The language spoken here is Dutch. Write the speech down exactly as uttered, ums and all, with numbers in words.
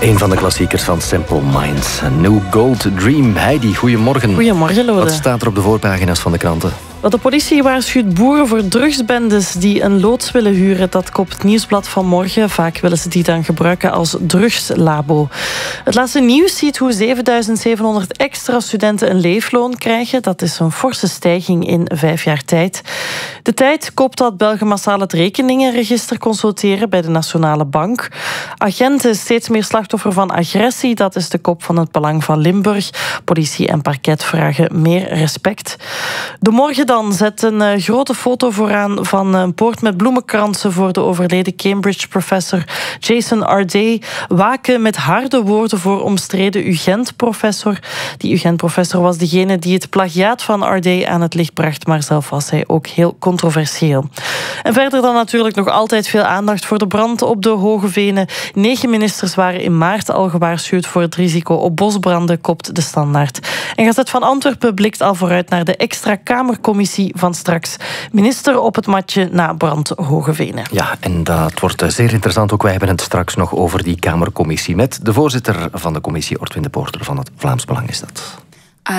Een van de klassiekers van Simple Minds. A New Gold Dream. Heidi, goedemorgen. Goedemorgen, Lode. Wat staat er op de voorpagina's van de kranten? De politie waarschuwt boeren voor drugsbendes die een loods willen huren. Dat kopt het Nieuwsblad van morgen. Vaak willen ze die dan gebruiken als drugslabo. Het laatste nieuws ziet hoe zevenduizend zevenhonderd extra studenten een leefloon krijgen. Dat is een forse stijging in vijf jaar tijd. De Tijd koopt dat Belgen massaal het rekeningenregister consulteren bij de Nationale Bank. Agenten steeds meer slachtoffer van agressie. Dat is de kop van het Belang van Limburg. Politie en parket vragen meer respect. De Morgen dan zet een uh, grote foto vooraan van een poort met bloemenkransen voor de overleden Cambridge-professor Jason R D. Waken met harde woorden voor omstreden U Gent-professor. Die U Gent-professor was degene die het plagiaat van R D aan het licht bracht, maar zelf was hij ook heel controversieel. En verder dan natuurlijk nog altijd veel aandacht voor de brand op de Hoge Venen. Negen ministers waren in maart al gewaarschuwd voor het risico op bosbranden, kopt de Standaard. En Gazet van Antwerpen blikt al vooruit naar de extra Kamercommissie van straks. Minister op het matje na brand Hoge Venen. Ja, en dat wordt zeer interessant. Ook wij hebben het straks nog over die Kamercommissie met de voorzitter van de commissie, Ortwin de Poorter van het Vlaams Belang is dat.